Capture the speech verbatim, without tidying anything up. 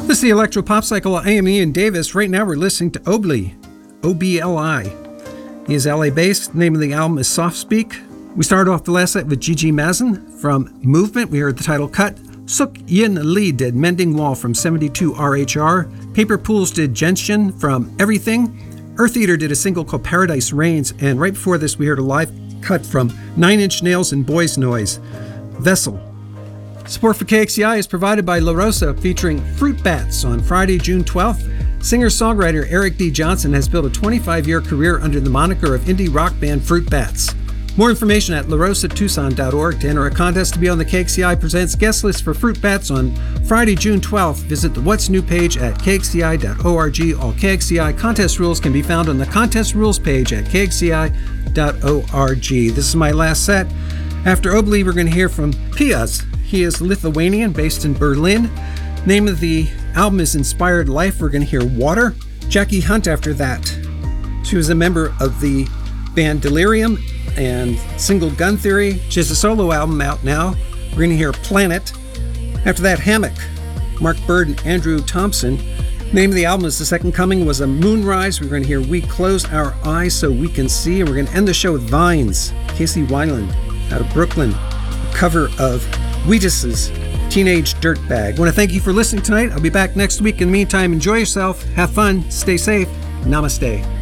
This is the Electro Pop Cycle. I am Ian Davis. Right now we're listening to Obli, O B L I. He is L A-based. The name of the album is Soft Speak. We started off the last set with Gigi Mazin from Movement. We heard the title Cut. Suk Yin Lee did Mending Wall from seventy-two R H R. Paper Pools did Gentian from Everything. Earth Eater did a single called Paradise Reigns. And right before this we heard a live cut from Nine Inch Nails and Boys Noise, Vessel. Support for K X C I is provided by La Rosa, featuring Fruit Bats on Friday, June twelfth. Singer-songwriter Eric D. Johnson has built a twenty-five-year career under the moniker of indie rock band Fruit Bats. More information at la rosa tucson dot org. To enter a contest to be on the K X C I Presents guest list for Fruit Bats on Friday, June twelfth, visit the What's New page at k x c i dot org. All K X C I contest rules can be found on the contest rules page at k x c i dot org. This is my last set. After Obli, we're going to hear from Piaz. He is Lithuanian, based in Berlin. Name of the album is Inspired Life. We're going to hear Water. Jackie Hunt after that. She was a member of the band Delirium and Single Gun Theory. She has a solo album out now. We're going to hear Planet. After that, Hammock. Mark Bird and Andrew Thompson. Name of the album is The Second Coming was a Moonrise. We're going to hear We Close Our Eyes So We Can See. And we're going to end the show with Vines. Casey Weiland out of Brooklyn. A cover of Wheatus's Teenage Dirtbag. I want to thank you for listening tonight. I'll be back next week. In the meantime, enjoy yourself, have fun, stay safe. Namaste.